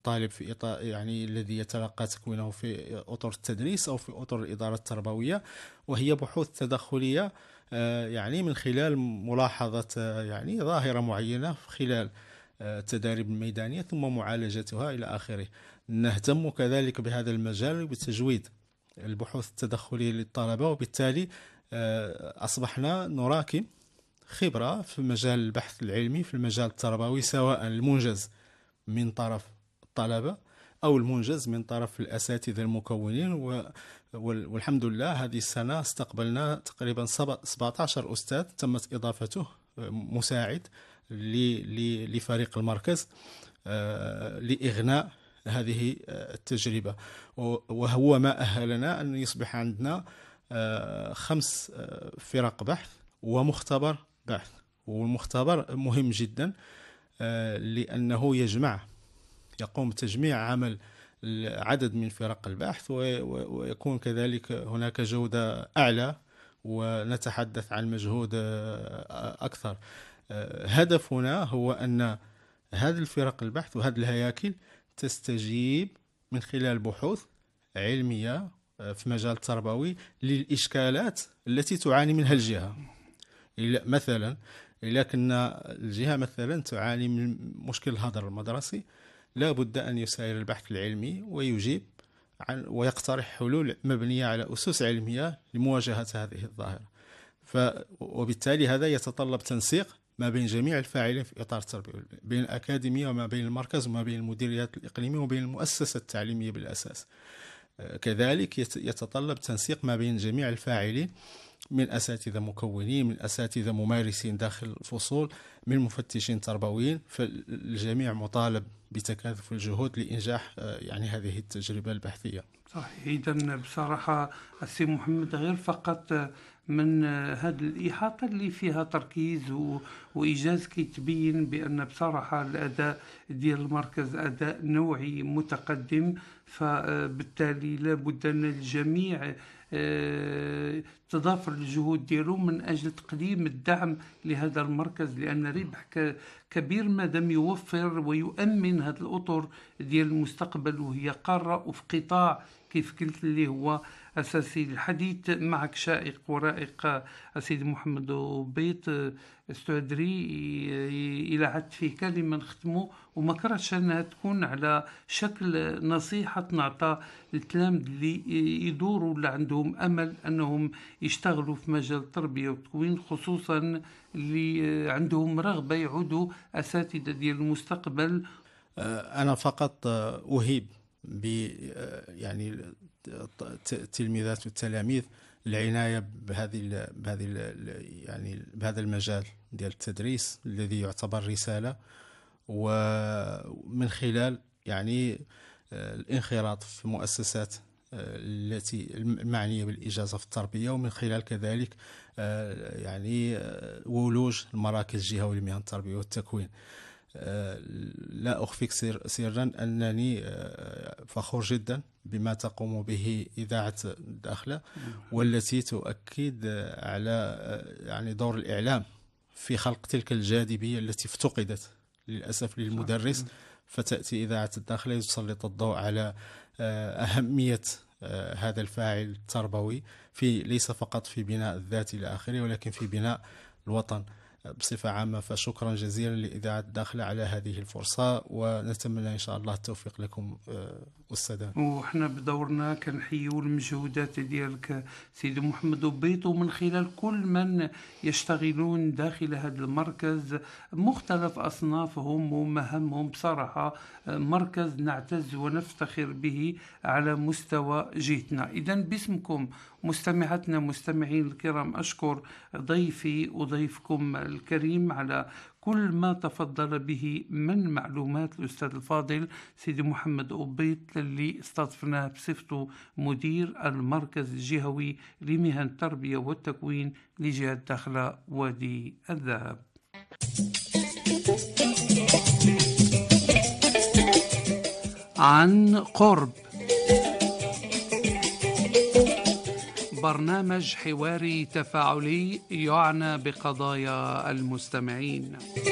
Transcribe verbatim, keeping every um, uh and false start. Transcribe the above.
الطالب في إطار يعني الذي يتلقى تكوينه في أطر التدريس أو في أطر الإدارة التربوية، وهي بحوث تدخلية آه، يعني من خلال ملاحظة آه، يعني ظاهرة معينة خلال آه، التدريب الميدانية ثم معالجتها إلى آخره. نهتم كذلك بهذا المجال بتجويد البحوث التدخلية للطلبة، وبالتالي آه، أصبحنا نراكم خبرة في مجال البحث العلمي في المجال التربوي، سواء المنجز من طرف الطلبة أو المنجز من طرف الأساتذة المكونين. والحمد لله هذه السنة استقبلنا تقريبا سبعة عشر أستاذ تمت إضافته مساعد لفريق المركز لإغناء هذه التجربة، وهو ما أهلنا أن يصبح عندنا خمس فرق بحث ومختبر بحث. والمختبر مهم جدا لأنه يجمع يقوم بتجميع عمل عدد من فرق البحث، ويكون كذلك هناك جودة أعلى ونتحدث عن مجهود أكثر. هدفنا هو أن هذه الفرق البحث وهذه الهياكل تستجيب من خلال بحوث علمية في مجال التربوي للإشكالات التي تعاني منها الجهة. مثلا إذا كنا الجهة مثلا تعاني من مشكل الهدر المدرسي، لا بد أن يسير البحث العلمي ويجيب عن ويقترح حلول مبنية على أسس علمية لمواجهة هذه الظاهرة. ف وبالتالي هذا يتطلب تنسيق ما بين جميع الفاعلين في إطار التربية، بين الأكاديمية وما بين المركز وما بين المديريات الإقليمية وبين المؤسسة التعليمية بالأساس. كذلك يتطلب تنسيق ما بين جميع الفاعلين من أساتذة مكونين، من أساتذة ممارسين داخل الفصول، من مفتشين تربويين، فالجميع مطالب بتكاثف الجهود لإنجاح يعني هذه التجربة البحثية. صحيح. إذن بصراحة السي محمد غير فقط من هذه الإحاطة اللي فيها تركيز وإيجاز كي تبين بأن بصراحة الأداء ديال المركز أداء نوعي متقدم، فبالتالي لابد أن الجميع تضافر الجهود ديالو من أجل تقديم الدعم لهذا المركز، لأن ربح كبير مادام يوفر ويؤمن هذه الأطر ديال المستقبل، وهي قارة وفي قطاع كيف قلت اللي هو أساسي. الحديث معك شائق ورائق السيد محمد بيط. استدري إلى عد فيه كلمة نختمه، وما كرهتش أنها تكون على شكل نصيحة نعطى التلامذ اللي يدوروا اللي عندهم أمل أنهم يشتغلوا في مجال التربية والتكوين، خصوصا اللي عندهم رغبة يعودوا أساتذة ديال المستقبل. أنا فقط أهيب ب يعني التلميذات والتلاميذ العناية بهذه بهذه يعني بهذا المجال ديال التدريس الذي يعتبر رسالة، ومن خلال يعني الانخراط في مؤسسات التي المعنية بالإجازة في التربية، ومن خلال كذلك يعني ولوج المراكز الجهوية لمهن التربية والتكوين. لا أخفيك سرا أنني فخور جدا بما تقوم به إذاعة الداخلة، والتي تؤكد على يعني دور الإعلام في خلق تلك الجاذبية التي افتقدت للأسف للمدرس. فتأتي إذاعة الداخلة تسلط الضوء على أهمية هذا الفاعل التربوي في ليس فقط في بناء الذات إلى آخره، ولكن في بناء الوطن بصفة عامة. فشكرا جزيلا لإذاعة الداخلة على هذه الفرصة، ونتمنى إن شاء الله التوفيق لكم والسداد. وإحنا بدورنا كنحيوا المجهودات ديالك سيدي محمد بيط، ومن خلال كل من يشتغلون داخل هذا المركز مختلف أصنافهم ومهامهم. بصراحة مركز نعتز ونفتخر به على مستوى جهتنا. إذن باسمكم مستمعاتنا مستمعين الكرام أشكر ضيفي وضيفكم الكريم على كل ما تفضل به من معلومات الأستاذ الفاضل سيدي محمد بيط، اللي استضفناه بصفته مدير المركز الجهوي لمهن التربية والتكوين لجهة داخلة وادي الذهب. عن قرب، برنامج حواري تفاعلي يعنى بقضايا المستمعين.